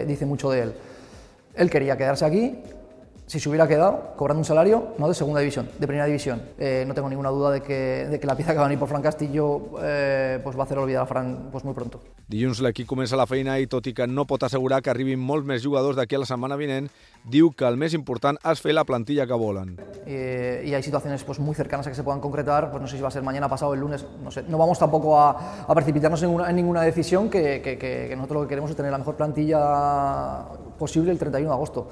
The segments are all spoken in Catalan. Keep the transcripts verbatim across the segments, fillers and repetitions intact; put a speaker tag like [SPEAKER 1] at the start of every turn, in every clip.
[SPEAKER 1] dice, dice mucho de él. Él quería quedarse aquí, si se hubiera quedado cobrando un salario no de segunda división, de primera división. Eh, no tengo ninguna duda de que, de que la pieza que va a venir por Fran Castillo eh, pues va a hacer olvidar a Fran pues muy pronto.
[SPEAKER 2] Dilluns l'equip comença la feina i tot i que no pot assegurar que arribin molts més jugadors d'aquí a la setmana vinent, diu que el més important és fer la plantilla que volen.
[SPEAKER 1] Eh, y hay situaciones pues, muy cercanas a que se puedan concretar, pues no sé si va a ser mañana, pasado, el lunes, no sé. No vamos tampoco a, a precipitarnos en, una, en ninguna decisión, que, que, que, que nosotros lo que queremos es tener la mejor plantilla posible el treinta y uno de agosto.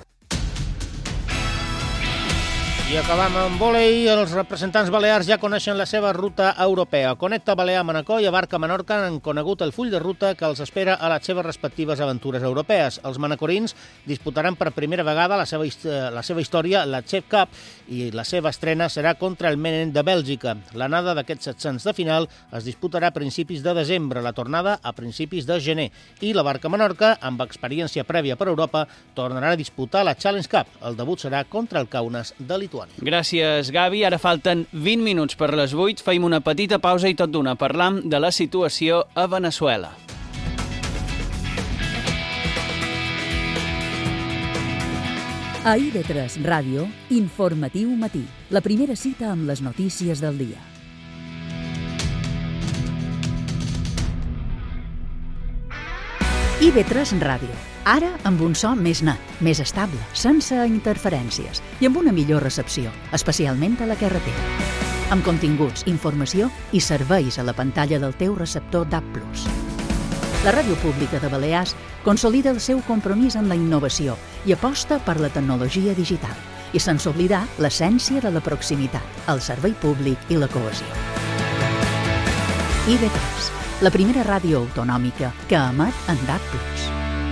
[SPEAKER 3] I acabam amb vòlei. Els representants balears ja coneixen la seva ruta europea. Connecta Balear-Manacor i Abarca-Menorca han conegut el full de ruta que els espera a les seves respectives aventures europees. Els manacorins disputaran per primera vegada la seva, la seva història, la Chef Cup, i la seva estrena serà contra el Menen de Bèlgica. L'anada d'aquests setzents de final es disputarà a principis de desembre, la tornada a principis de gener. I la Barca-Menorca, amb experiència prèvia per Europa, tornarà a disputar la Challenge Cup. El debut serà contra el Kaunas de Lituània.
[SPEAKER 4] Gràcies, Gavi. Ara falten vint minuts per les vuit. Feim una petita pausa i tot d'una parlam de la situació a Veneçuela.
[SPEAKER 5] A I V tres Ràdio, Informatiu Matí. La primera cita amb les notícies del dia. I V tres Ràdio. Ara amb un so més net, més estable, sense interferències i amb una millor recepció, especialment a la carretera. Amb continguts, informació i serveis a la pantalla del teu receptor D A B plus. La Ràdio Pública de Balears consolida el seu compromís amb la innovació i aposta per la tecnologia digital, i sense oblidar l'essència de la proximitat, el servei públic i la cohesió. I V tres, la primera ràdio autonòmica que emet en D A B plus.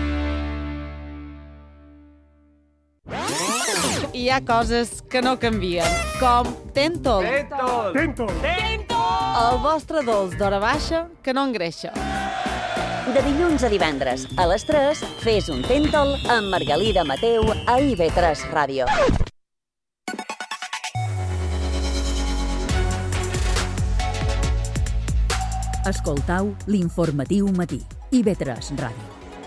[SPEAKER 6] Hi ha coses que no canvien, com Tentol.
[SPEAKER 7] Tentol! Tentol!
[SPEAKER 6] Tentol! El vostre dolç d'hora baixa que no engreixa.
[SPEAKER 8] De dilluns a divendres, a les tres, fes un Tentol amb Margalida Mateu a I V tres Ràdio.
[SPEAKER 5] Escoltau l'Informatiu Matí, I V tres Ràdio.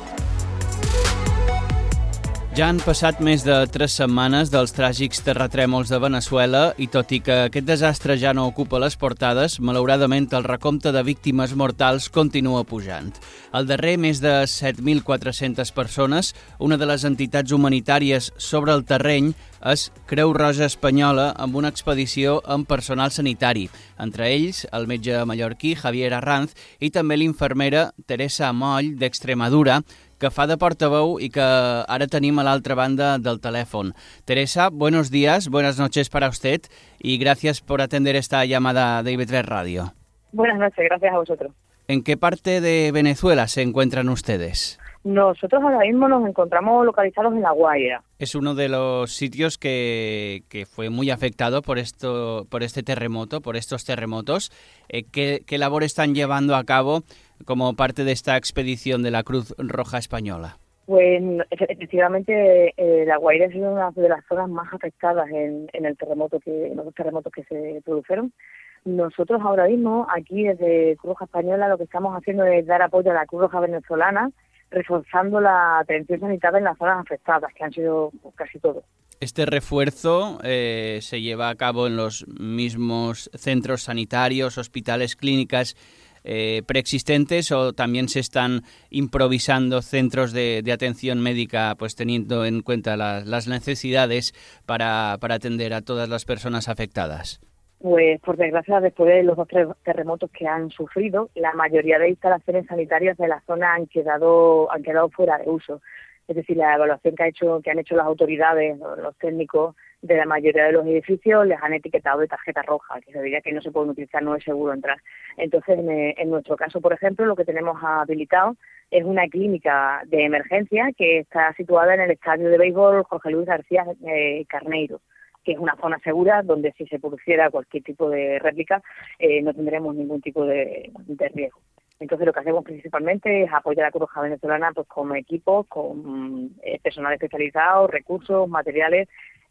[SPEAKER 4] Ja han passat més de tres setmanes dels tràgics terratrèmols de Veneçuela i tot i que aquest desastre ja no ocupa les portades, malauradament el recompte de víctimes mortals continua pujant. Al darrer, més de set mil quatre-centes persones, una de les entitats humanitàries sobre el terreny és Creu Roja Espanyola amb una expedició amb personal sanitari, entre ells el metge mallorquí Javier Arranz i també l'infermera Teresa Moll d'Extremadura, que fa de portaveu y que ahora tenim a la otra banda del teléfono. Teresa, buenos días, buenas noches para usted y gracias por atender esta llamada de I V tres Radio.
[SPEAKER 9] Buenas noches, gracias a vosotros.
[SPEAKER 4] ¿En qué parte de Venezuela se encuentran ustedes?
[SPEAKER 9] Nosotros ahora mismo nos encontramos localizados en La Guaira.
[SPEAKER 4] Es uno de los sitios que, que fue muy afectado por esto, por este terremoto, por estos terremotos. Eh, ¿qué, ¿Qué labor están llevando a cabo como parte de esta expedición de la Cruz Roja Española?
[SPEAKER 9] Pues efectivamente eh, La Guaira es una de las zonas más afectadas en, en el terremoto que, en los terremotos que se produjeron. Nosotros ahora mismo aquí desde Cruz Roja Española lo que estamos haciendo es dar apoyo a la Cruz Roja venezolana, reforzando la atención sanitaria en las zonas afectadas, que han sido casi todo.
[SPEAKER 4] Este refuerzo eh, se lleva a cabo en los mismos centros sanitarios, hospitales, clínicas eh, preexistentes, o también se están improvisando centros de, de atención médica, pues teniendo en cuenta la, las necesidades para, para atender a todas las personas afectadas.
[SPEAKER 9] Pues por desgracia, después de los dos terremotos que han sufrido, la mayoría de instalaciones sanitarias de la zona han quedado han quedado fuera de uso. Es decir, la evaluación que ha hecho que han hecho las autoridades, los técnicos de la mayoría de los edificios, les han etiquetado de tarjeta roja, que se diría que no se pueden utilizar, no es seguro entrar. Entonces, en, en nuestro caso, por ejemplo, lo que tenemos habilitado es una clínica de emergencia que está situada en el estadio de béisbol Jorge Luis García eh, Carneiro, que es una zona segura donde si se produciera cualquier tipo de réplica eh, no tendremos ningún tipo de, de riesgo. Entonces lo que hacemos principalmente es apoyar a la Cruz Roja venezolana pues con equipos, con eh, personal especializado, recursos, materiales,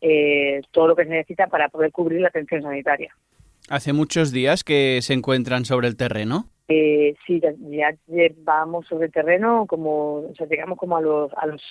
[SPEAKER 9] eh, todo lo que se necesita para poder cubrir la atención sanitaria.
[SPEAKER 4] ¿Hace muchos días que se encuentran sobre el terreno?
[SPEAKER 9] Eh, sí, ya, ya llevamos sobre el terreno, como, o sea, llegamos como a los, a los